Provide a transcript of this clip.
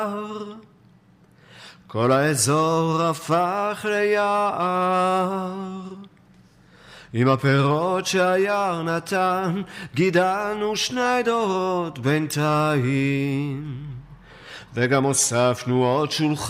כל האזור הפך ליער, עם הפירות שהיער נתן, גידלנו 2 דורות בינתיים, וגם הוספנו עוד שולחן